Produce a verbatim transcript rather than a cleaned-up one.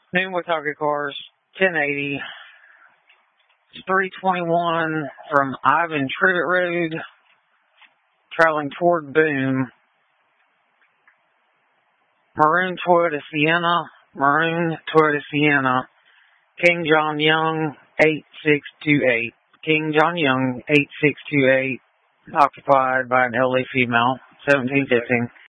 Noon Watauga cars, ten eighty. It's three twenty-one from Ivan Trivet Road, traveling toward Boone. Maroon Toyota Sienna, Maroon Toyota Sienna, King John Young, eight six two eight. King John Young, eight six two eight, occupied by an elderly female, seventeen fifteen.